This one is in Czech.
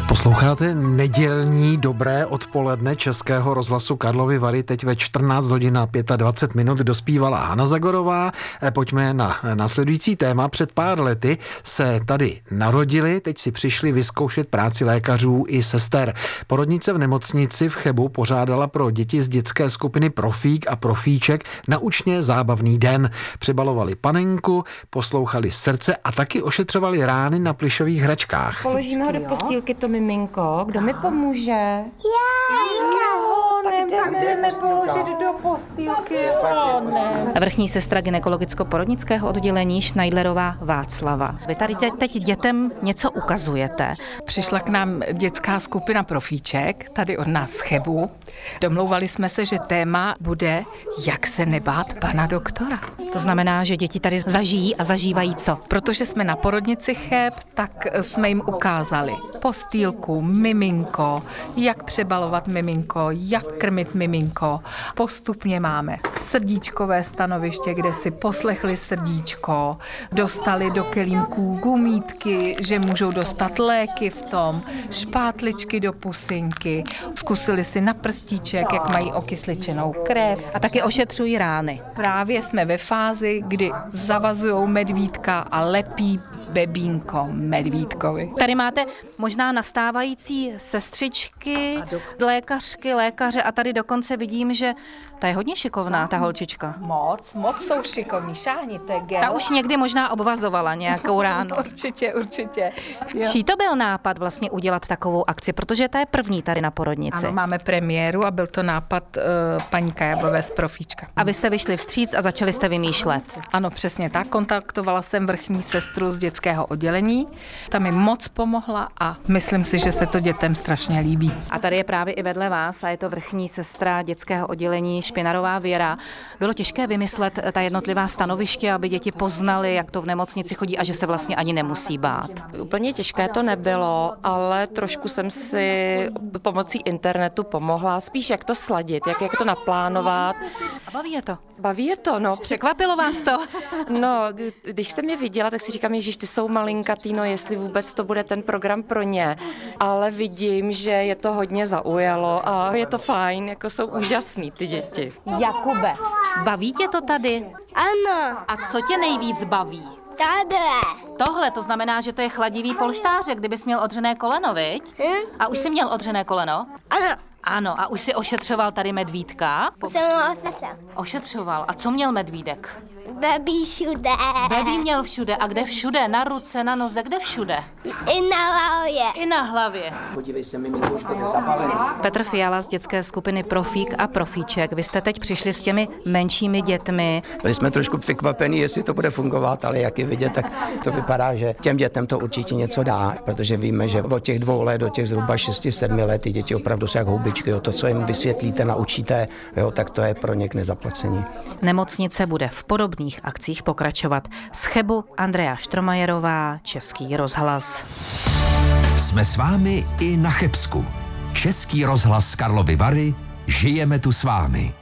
Posloucháte nedělní dobré odpoledne Českého rozhlasu Karlovy Vary. Teď ve 14 hodin a 25 minut dospívala Hana Zagorová. Pojďme na následující téma. Před pár lety se tady narodili, teď si přišli vyzkoušet práci lékařů i sester. Porodnice v nemocnici v Chebu pořádala pro děti z dětské skupiny Profík a Profíček naučně zábavný den. Přibalovali panenku, poslouchali srdce a taky ošetřovali rány na plyšových hračkách. Položíme ho do postýlky, to miminko. Kdo mi pomůže? Tak jdeme položit do postýlky. Vrchní sestra gynekologicko-porodnického oddělení Šnajdlerová Václava. Vy tady teď dětem něco ukazujete. Přišla k nám dětská skupina Profíček, tady od nás z Chebu. Domlouvali jsme se, že téma bude, jak se nebát pana doktora. To znamená, že děti tady zažijí a zažívají co? Protože jsme na porodnici Cheb, tak jsme jim ukázali postýlku, miminko, jak přebalovat miminko, jak krmit miminko. Postupně máme srdíčkové stanoviště, kde si poslechli srdíčko, dostali do kelímků gumítky, že můžou dostat léky v tom, špátličky do pusinky, zkusili si na prstíček, jak mají okysličenou krev. A taky ošetřují rány. Právě jsme ve fázi, kdy zavazujou medvídka a lepí bebínko medvídkovi. Tady máte možná nastávající sestřičky, lékařky, lékaře a tady dokonce vidím, že ta je hodně šikovná, ta holčička. Moc jsou šikovní, šáhni, to je gel. Ta už někdy možná obvazovala nějakou ránu. Určitě. Čí to byl nápad vlastně udělat takovou akci, protože ta je první tady na porodnici. Ano, máme premiéru a byl to nápad paní Kajablové z Profíčka. A vy jste vyšli vstříc a začali jste vymýšlet. Ano, přesně tak. Kontaktovala jsem vrchní sestru z dětského oddělení. Ta mi moc pomohla a myslím si, že se to dětem strašně líbí. A tady je právě i vedle vás a je to vrchní sestra dětského oddělení Špinarová Věra. Bylo těžké vymyslet ta jednotlivá stanoviště, aby děti poznaly, jak to v nemocnici chodí a že se vlastně ani nemusí bát. Úplně těžké to nebylo, ale trošku jsem si pomocí internetu pomohla. Spíš jak to sladit, jak to naplánovat. A baví je to? Baví je to, no. Překvapilo vás to? No, když jsem je viděla, tak si říkám, ježiš, ty jsou malinkatý, no jestli vůbec to bude ten program pro ně. Ale vidím, že je to hodně zaujalo a je to fajn, jako jsou úžasný ty děti. Jakube, baví tě to tady? Ano, A co tě nejvíc baví? tady. Tohle, to znamená, že to je chladivý polštářek, kdybys měl odřené koleno, viď? A už jsi měl odřené koleno? Ano, Ano, a už si ošetřoval tady medvídka? jsem se. Ošetřoval. A co měl medvídek? Babi všude. Baby měl všude. A kde všude? Na ruce, na noze, kde všude? I na hlavě. I na hlavě. Podívej se, miminko, je zabalený. Petr Fiala z dětské skupiny Profík a Profíček. Vy jste teď přišli s těmi menšími dětmi. Byli jsme trošku překvapení, jestli to bude fungovat, ale jak je vidět, tak to vypadá, že těm dětem to určitě něco dá, protože víme, že od těch 2 let do těch zhruba 6-7 let ty děti opravdu jsou jak houbičky. To, co jim vysvětlíte, naučíte, tak to je pro ně k nezaplacení. Nemocnice bude v podobných akcích pokračovat. Z Chebu Andrea Štromajerová, Český rozhlas. Jsme s vámi i na Chebsku. Český rozhlas Karlovy Vary, žijeme tu s vámi.